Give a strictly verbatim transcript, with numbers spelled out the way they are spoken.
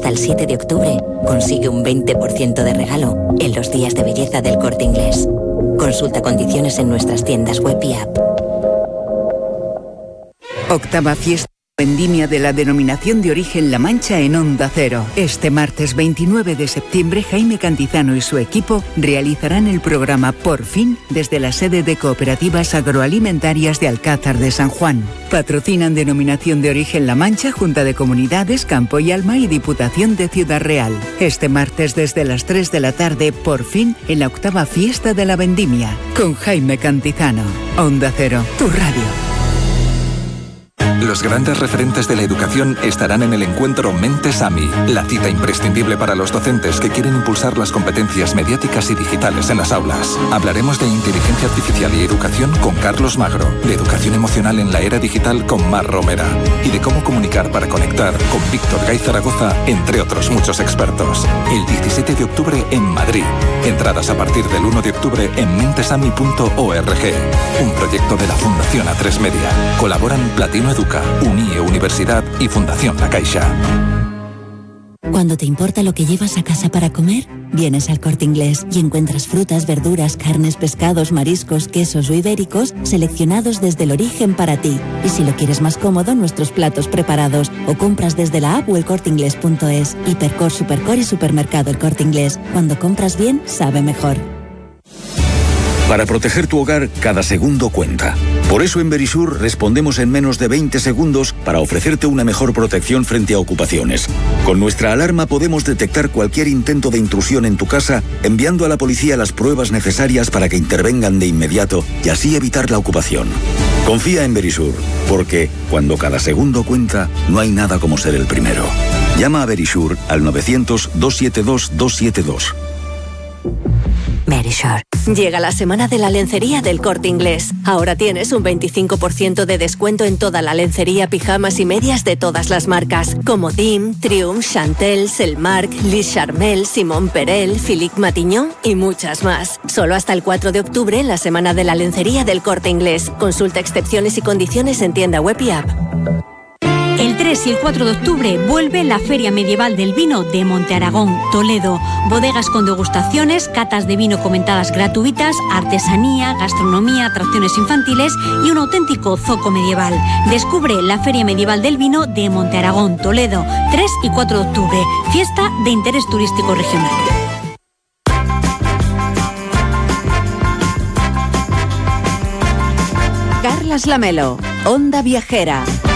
hasta el siete de octubre, consigue un veinte por ciento de regalo en los días de belleza del Corte Inglés. Consulta condiciones en nuestras tiendas web y app. Octava fiesta vendimia de la Denominación de Origen La Mancha en Onda Cero. Este martes veintinueve de septiembre, Jaime Cantizano y su equipo realizarán el programa Por Fin desde la sede de Cooperativas Agroalimentarias de Alcázar de San Juan. Patrocinan Denominación de Origen La Mancha, Junta de Comunidades, Campo y Alma y Diputación de Ciudad Real. Este martes desde las tres de la tarde, Por Fin, en la octava fiesta de la vendimia, con Jaime Cantizano. Onda Cero, tu radio. Los grandes referentes de la educación estarán en el encuentro Mentes A M I, la cita imprescindible para los docentes que quieren impulsar las competencias mediáticas y digitales en las aulas. Hablaremos de inteligencia artificial y educación con Carlos Magro, de educación emocional en la era digital con Mar Romera y de cómo comunicar para conectar con Víctor Gay Zaragoza, entre otros muchos expertos. El diecisiete de octubre en Madrid. Entradas a partir del uno de octubre en mentesami punto org. Un proyecto de la Fundación A tres Media. Colaboran Platino Educa, UNIE Universidad y Fundación La Caixa. Cuando te importa lo que llevas a casa para comer, vienes al Corte Inglés y encuentras frutas, verduras, carnes, pescados, mariscos, quesos o ibéricos seleccionados desde el origen para ti. Y si lo quieres más cómodo, nuestros platos preparados o compras desde la app o el corte inglés punto es. Hipercor, Supercor y Supermercado El Corte Inglés. Cuando compras bien, sabe mejor. Para proteger tu hogar, cada segundo cuenta. Por eso en Verisur respondemos en menos de veinte segundos para ofrecerte una mejor protección frente a ocupaciones. Con nuestra alarma podemos detectar cualquier intento de intrusión en tu casa, enviando a la policía las pruebas necesarias para que intervengan de inmediato y así evitar la ocupación. Confía en Verisur, porque cuando cada segundo cuenta, no hay nada como ser el primero. Llama a Verisur al novecientos, doscientos setenta y dos, doscientos setenta y dos. Verisure. Llega la semana de la lencería del Corte Inglés. Ahora tienes un veinticinco por ciento de descuento en toda la lencería, pijamas y medias de todas las marcas, como Dim, Triumph, Chantel, Selmark, Lis Charmel, Simon Perel, Philippe Matignon y muchas más. Solo hasta el cuatro de octubre en la semana de la lencería del Corte Inglés. Consulta excepciones y condiciones en tienda web y app. El tres y el cuatro de octubre vuelve la Feria Medieval del Vino de Monte Aragón, Toledo. Bodegas con degustaciones, catas de vino comentadas gratuitas, artesanía, gastronomía, atracciones infantiles y un auténtico zoco medieval. Descubre la Feria Medieval del Vino de Monte Aragón, Toledo, tres y cuatro de octubre. Fiesta de interés turístico regional. Carlas Lamelo, Onda Viajera.